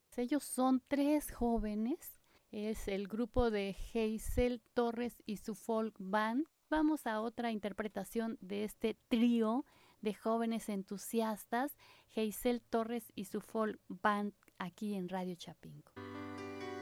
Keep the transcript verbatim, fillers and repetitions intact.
Ellos son tres jóvenes, es el grupo de Hazel Torres y su folk band. Vamos a otra interpretación de este trío de jóvenes entusiastas, Hazel Torres y su folk band aquí en Radio Chapingo.